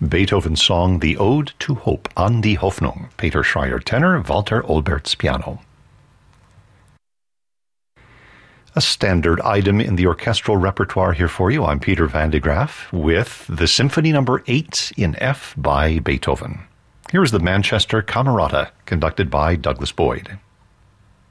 Beethoven's song The Ode to Hope, An die Hoffnung. Peter Schreier tenor, Walter Olbertz piano. A standard item in the orchestral repertoire here for you. I'm Peter van de Graaf with the Symphony No. 8 in F by Beethoven. Here is the Manchester Camerata, conducted by Douglas Boyd.